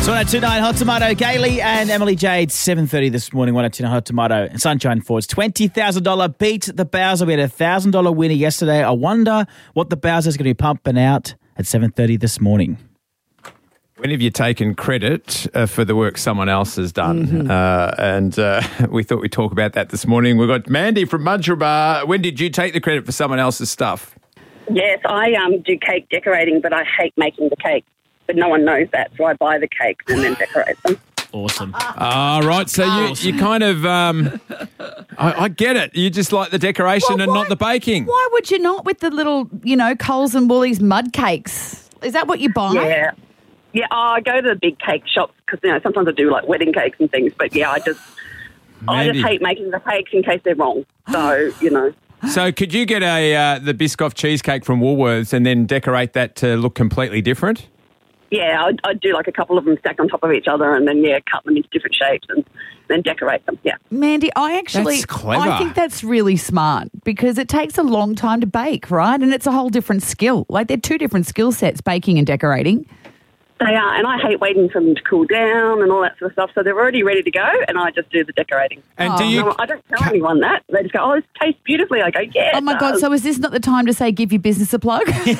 It's 1029 Hot Tomato. Gailey and Emily Jade, 7:30 this morning, 1029 Hot Tomato. And Sunshine Force, $20,000 beat the Bowser. We had a $1,000 winner yesterday. I wonder what the Bowser's going to be pumping out at 7:30 this morning. When have you taken credit for the work someone else has done? We thought we'd talk about that this morning. We've got Mandy from Mudgeeraba. When did you take the credit for someone else's stuff? Yes, I do cake decorating, but I hate making the cake. But no one knows that, so I buy the cakes and then decorate them. Awesome. Right, so you kind of, I get it. You just like the decoration and not the baking. Why would you not with the little, Coles and Woolies mud cakes? Is that what you buy? Yeah. Yeah, I go to the big cake shops because, sometimes I do like wedding cakes and things. But, yeah, I just hate making the cakes in case they're wrong. So, So could you get the Biscoff cheesecake from Woolworths and then decorate that to look completely different? Yeah, I'd do like a couple of them stacked on top of each other and then, cut them into different shapes and then decorate them, yeah. Mandy, that's clever. I think that's really smart because it takes a long time to bake, right? And it's a whole different skill. Like they're two different skill sets, baking and decorating. They are, and I hate waiting for them to cool down and all that sort of stuff. So they're already ready to go, and I just do the decorating. And I don't tell anyone that. They just go, this tastes beautifully. I go, yeah. Oh, my God. So is this not the time to say give your business a plug? Should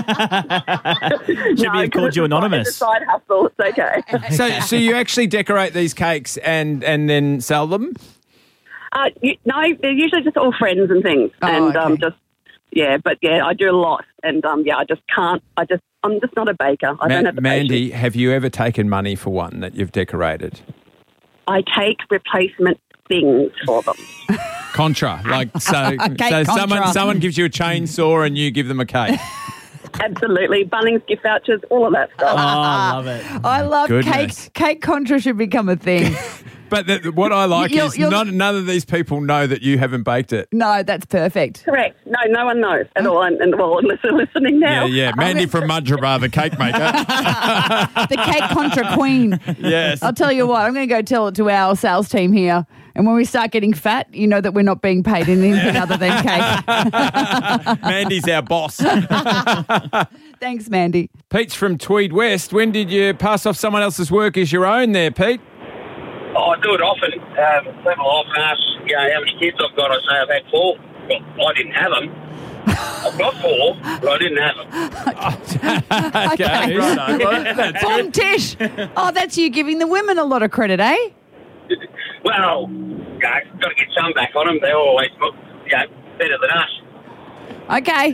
be have called you anonymous. It's a side hustle. It's okay. So you actually decorate these cakes and then sell them? No, they're usually just all friends and things. Oh, okay. I do a lot. And, I just can't. I'm just not a baker. I don't have the Mandy, patience. have you ever taken money for one that you've decorated? I take replacement things for them. Contra, someone gives you a chainsaw and you give them a cake. Absolutely. Bunnings gift vouchers, all of that stuff. Oh, I love it. I love Goodness. cake contra should become a thing. But what I like is none of these people know that you haven't baked it. No, that's perfect. Correct. No one knows at all. Unless they're listening now. Yeah. Mandy from Mudgeeraba, the cake maker. The cake contra queen. Yes. I'll tell you what, I'm going to go tell it to our sales team here. And when we start getting fat, you know that we're not being paid in anything other than cake. Mandy's our boss. Thanks, Mandy. Pete's from Tweed West. When did you pass off someone else's work as your own there, Pete? I do it often. People often ask, how many kids I've got. I say I've had 4. Well, I didn't have them. I've got 4, but I didn't have them. Okay. Right. Boom, Tish. Oh, that's you giving the women a lot of credit, eh? Well, got to get some back on them. They're always better than us. Okay.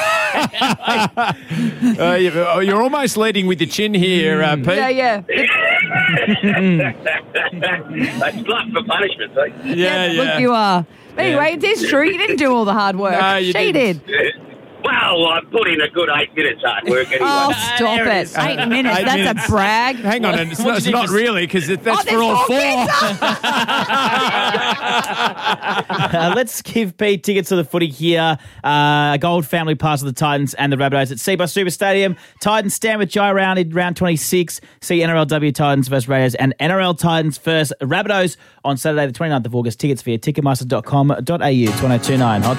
You're almost leading with the chin here, Pete. Yeah. That's luck for punishment, eh? Yeah. Look, you are. But anyway, it is true. You didn't do all the hard work. No, you she didn't. did. Well, I put in a good 8 minutes hard work anyway. Oh, stop it. 8 minutes. 8 That's minutes. a brag. Hang on, it's not really because that's there's for all 4. Let's give Pete tickets to the footy here. A gold family pass of the Titans and the Rabbitohs at Seabus Super Stadium. Titans stand with Jai round in round 26. See NRLW Titans versus Raiders and NRL Titans versus Rabbitohs on Saturday the 29th of August. Tickets via ticketmaster.com.au. 1029 Hot